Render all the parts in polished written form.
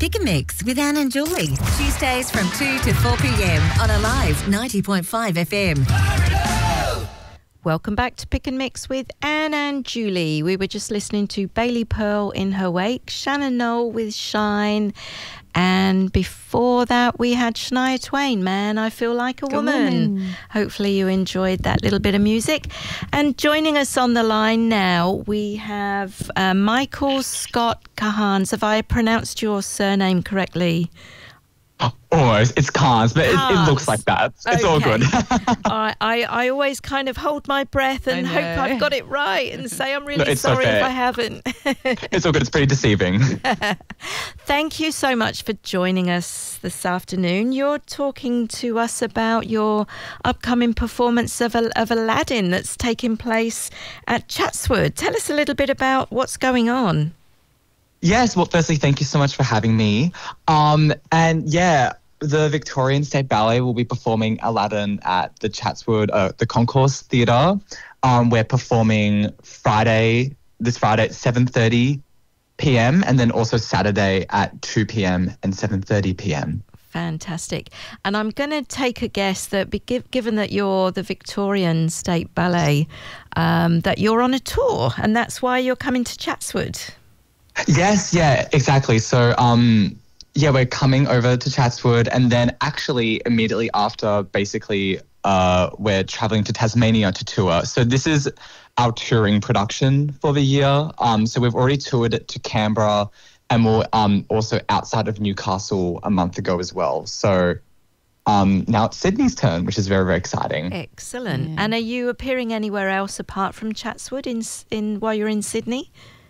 Pick a Mix with Anne and Julie. Tuesdays from 2 to 4 p.m. on Alive 90.5 FM. Welcome back to Pick and Mix with Anne and Julie. We were just listening to Bailey Pearl in her wake, Shannon Noll with Shine, and before that we had Shania Twain, Man, I Feel Like a Woman. Hopefully you enjoyed that little bit of music. And joining us on the line now, we have Michael Scott Kahans. Have I pronounced your surname correctly? Almost. It's Kahns, but it looks like that. It's all good. I always kind of hold my breath and hope I've got it right and say I'm really sorry if I haven't. It's all good. It's pretty deceiving. Thank you so much for joining us this afternoon. You're talking to us about your upcoming performance of Aladdin that's taking place at Chatswood. Tell us a little bit about what's going on. Yes, well, firstly, thank you so much for having me. And yeah, the Victorian State Ballet will be performing Aladdin at the Chatswood, the Concourse Theatre. We're performing this Friday at 7:30 p.m. and then also Saturday at 2 p.m. and 7:30 p.m. Fantastic. And I'm going to take a guess that given that you're the Victorian State Ballet, that you're on a tour and that's why you're coming to Chatswood. Yes, yeah, exactly. So, we're coming over to Chatswood and then actually immediately after, basically, we're traveling to Tasmania to tour. So this is our touring production for the year. So we've already toured it to Canberra and we're also outside of Newcastle a month ago as well. So now it's Sydney's turn, which is very, very exciting. Excellent. Yeah. And are you appearing anywhere else apart from Chatswood in while you're in Sydney?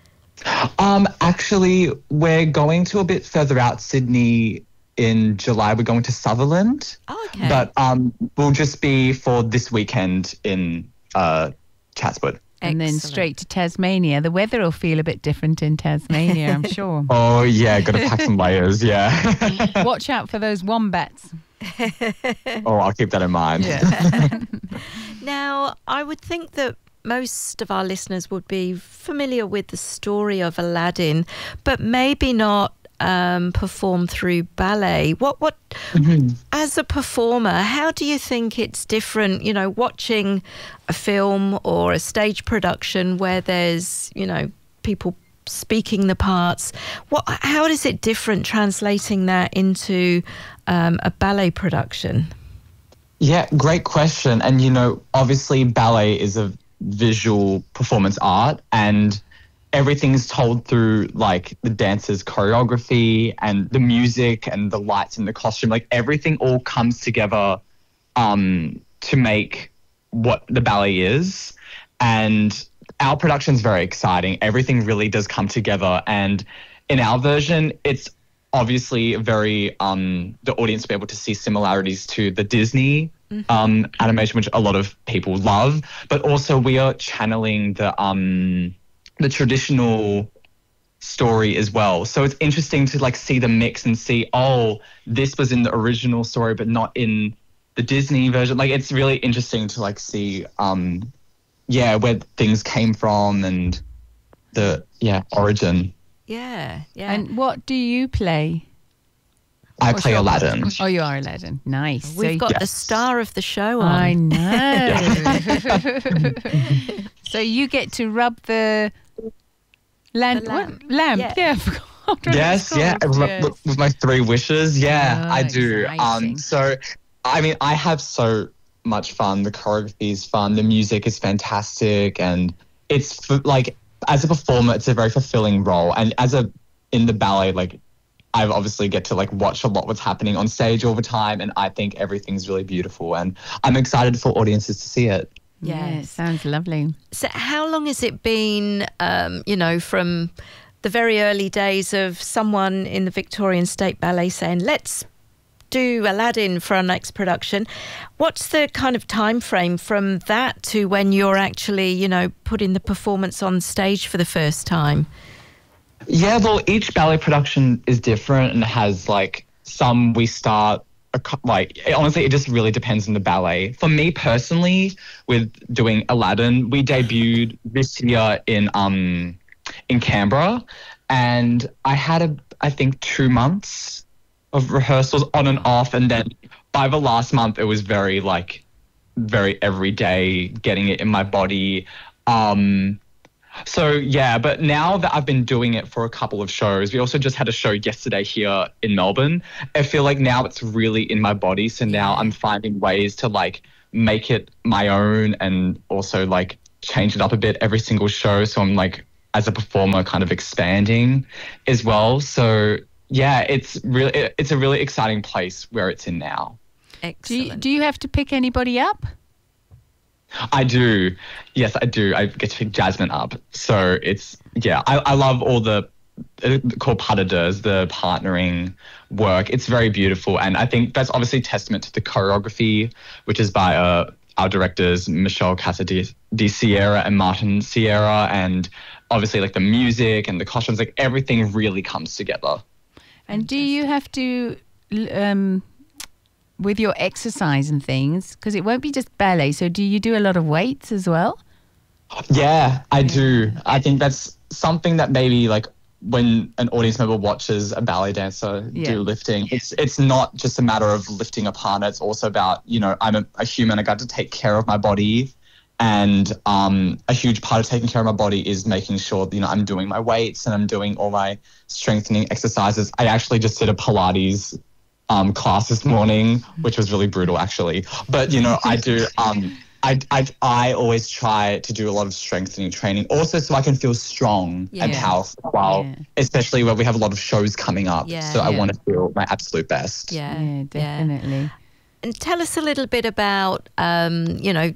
Actually, we're going to a bit further out Sydney in July. We're going to Sutherland. Oh, okay. But we'll just be for this weekend in Chatswood. And then straight to Tasmania. The weather will feel a bit different in Tasmania, I'm sure. Oh, yeah, got to pack some layers, yeah. Watch out for those wombats. Oh, I'll keep that in mind. Yeah. Now, I would think that most of our listeners would be familiar with the story of Aladdin, but maybe not perform through ballet. What as a performer, how do you think it's different, watching a film or a stage production where there's, people speaking the parts? How is it different translating that into a ballet production? Yeah, great question. And, obviously ballet is a visual performance art and everything's told through like the dancers' choreography and the music and the lights and the costume. Like everything all comes together to make what the ballet is. And our production's very exciting. Everything really does come together. And in our version, it's obviously very the audience will be able to see similarities to the Disney animation, which a lot of people love, but also we are channeling the traditional story as well. So it's interesting to like see the mix and see, this was in the original story, but not in the Disney version. Like it's really interesting to like see, where things came from and the origin. Yeah. And what do you play? I play Aladdin. Oh, you are Aladdin. Nice. We've got the star of the show on. I know. So you get to rub the lamp. Lamp? Yeah. I forgot. Yes, with my 3 wishes. Yeah, I do. So, I mean, I have so much fun. The choreography is fun. The music is fantastic. And it's like, as a performer, it's a very fulfilling role. And in the ballet, like, I obviously get to like watch a lot what's happening on stage all the time, and I think everything's really beautiful, and I'm excited for audiences to see it. Yeah, sounds lovely. So how long has it been, from the very early days of someone in the Victorian State Ballet saying, let's do Aladdin for our next production? What's the kind of time frame from that to when you're actually, putting the performance on stage for the first time? Yeah, well, each ballet production is different and has like some we start honestly, it just really depends on the ballet. For me personally, with doing Aladdin, we debuted this year in Canberra, And I had I think 2 months of rehearsals on and off. And then by the last month, it was very every day, getting it in my body. So yeah, but now that I've been doing it for a couple of shows, we also just had a show yesterday here in Melbourne. I feel like now it's really in my body. So now I'm finding ways to like make it my own and also like change it up a bit every single show. So I'm like, as a performer, kind of expanding as well. So yeah, it's a really exciting place where it's in now. Excellent. Do you have to pick anybody up? I do. Yes, I do. I get to pick Jasmine up. So it's, I love all the called pas de deux, the partnering work. It's very beautiful. And I think that's obviously testament to the choreography, which is by our directors, Michelle Cassidy Sierra and Martin Sierra. And obviously like the music and the costumes, like everything really comes together. And do you have to... with your exercise and things, because it won't be just ballet, so do you do a lot of weights as well? Yeah, I do. I think that's something that maybe like when an audience member watches a ballet dancer do lifting, it's not just a matter of lifting a partner, it's also about, you know, I'm a human, I got to take care of my body, and a huge part of taking care of my body is making sure, you know, I'm doing my weights and I'm doing all my strengthening exercises. I actually just did a Pilates class this morning, which was really brutal actually. But, you know, I do, I always try to do a lot of strengthening training also so I can feel strong and powerful especially when we have a lot of shows coming up. So I want to feel my absolute best. Yeah, definitely. Yeah. And tell us a little bit about, you know,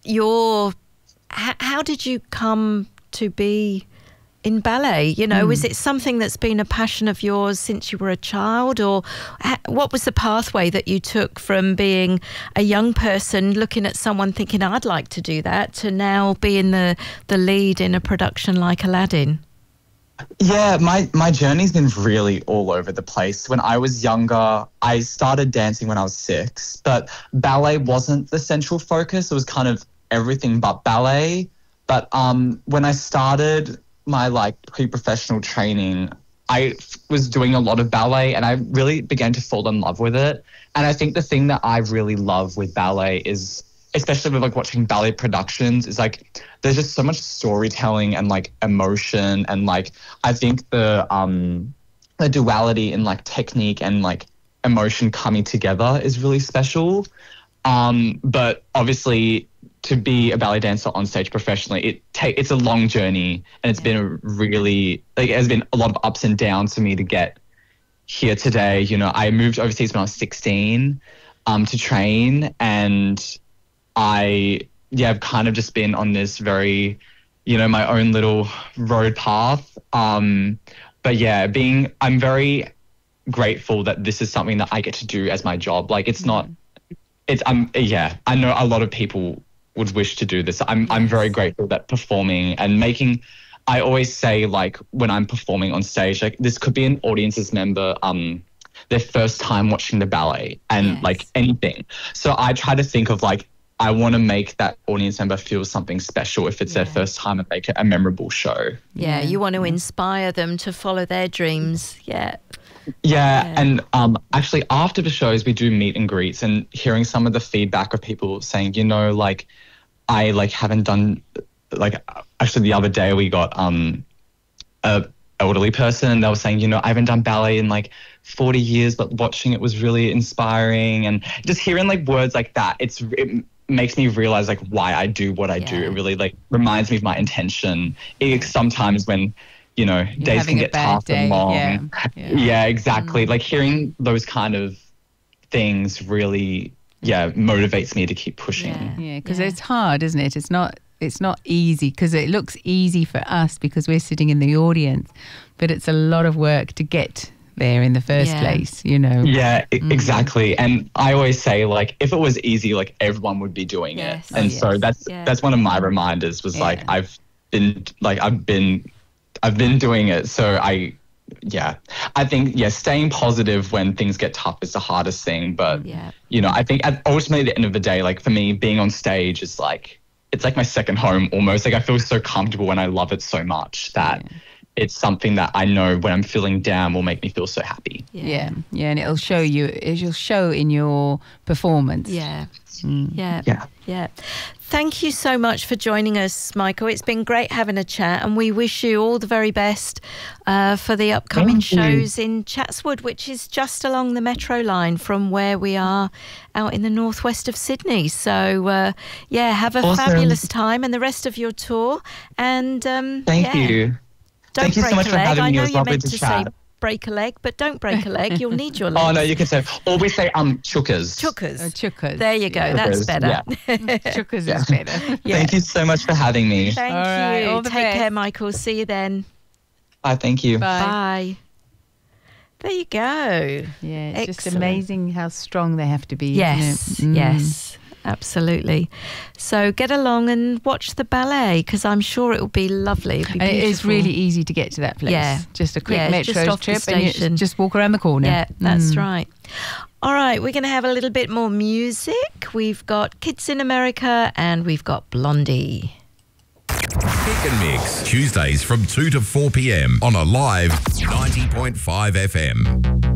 how did you come to be in ballet? You know, is it something that's been a passion of yours since you were a child, or what was the pathway that you took from being a young person looking at someone thinking I'd like to do that to now being the lead in a production like Aladdin? Yeah, my journey's been really all over the place. When I was younger, I started dancing when I was 6, but ballet wasn't the central focus. It was kind of everything but ballet. But when I started my like pre-professional training, I was doing a lot of ballet and I really began to fall in love with it. And I think the thing that I really love with ballet is, especially with like watching ballet productions, is like there's just so much storytelling and like emotion, and like I think the duality in like technique and like emotion coming together is really special. But obviously to be a ballet dancer on stage professionally, it's a long journey, and it's been really, like, it has been a lot of ups and downs for me to get here today. You know, I moved overseas when I was 16 to train, and I've kind of just been on this very, you know, my own little road path. But yeah, I'm very grateful that this is something that I get to do as my job. Like I know a lot of people would wish to do this. I'm very grateful that performing and making, I always say, like, when I'm performing on stage, like, this could be an audience's member, their first time watching the ballet and like anything. So I try to think of like, I want to make that audience member feel something special if it's their first time, and make it a memorable show. Yeah, you want to inspire them to follow their dreams. Yeah, and actually after the shows we do meet and greets, and hearing some of the feedback of people saying, you know, like, I like haven't done, like, actually the other day we got a elderly person, and they were saying, you know, I haven't done ballet in like 40 years, but watching it was really inspiring. And just hearing like words like that, it makes me realize like why I do what I do. It really like reminds me of my intention. Sometimes when, you know, days can get tough and long. Yeah, exactly. Like hearing those kind of things really, motivates me to keep pushing. Yeah, because it's hard, isn't it? It's not easy, because it looks easy for us because we're sitting in the audience, but it's a lot of work to get there in the first place, you know. Yeah, exactly. And I always say, like, if it was easy, like, everyone would be doing it. And so that's one of my reminders was like, I've been doing it. So I think, staying positive when things get tough is the hardest thing. But, you know, I think ultimately at the end of the day, like, for me, being on stage is like, it's like my second home almost. Like, I feel so comfortable and I love it so much that it's something that I know when I'm feeling down will make me feel so happy. Yeah, and it'll show in your performance. Yeah. Yeah. Thank you so much for joining us, Michael. It's been great having a chat, and we wish you all the very best for the upcoming shows in Chatswood, which is just along the metro line from where we are out in the northwest of Sydney. So, have a fabulous time and the rest of your tour. And Thank you. Don't Thank you so break much a for leg. having I me. know It was you're lovely meant to to say chat. break a leg, but don't break a leg. You'll need your legs. Oh, no, you can say, or we say chukkers. Chukkers. Chukkers. There you go. That's better. Chukkers is better. Thank you so much for having me. Thank All right, you. all the Take best. care, Michael. See you then. Bye, thank you. Bye. There you go. Yeah, it's just Excellent. amazing how strong they have to be. Yes, isn't it? yes, absolutely. So get along and watch the ballet, because I'm sure it will be lovely. It'll be And it is beautiful. really easy to get to that place. Yeah. Just a quick Yeah, metro just off the trip and station. you just walk around the corner. Yeah, that's right. All right, we're going to have a little bit more music. We've got Kids in America and we've got Blondie. Pick and Mix, Tuesdays from 2 to 4 p.m. on Alive 90.5 FM.